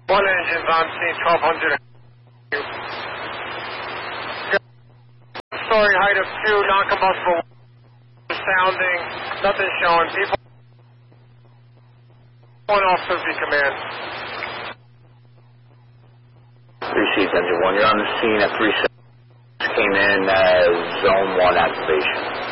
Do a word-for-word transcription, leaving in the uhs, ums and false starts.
One engine's on scene, twelve hundred. Story height of two, non-combustible, sounding, nothing showing. People, one officer be command. Received, engine one. You're on the scene at three seconds. Came in as zone one activation.